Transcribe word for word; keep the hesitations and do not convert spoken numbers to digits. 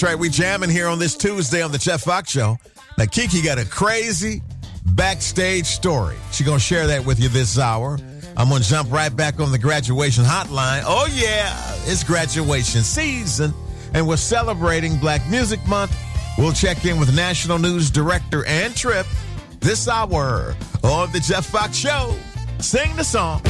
That's right, we jamming here on this Tuesday on the Jeff Fox Show. Now, Kiki got a crazy backstage story. She's going to share that with you this hour. I'm going to jump right back on the graduation hotline. Oh, yeah, it's graduation season, and we're celebrating Black Music Month. We'll check in with National News Director Ann Tripp this hour on the Jeff Fox Show. Sing the song.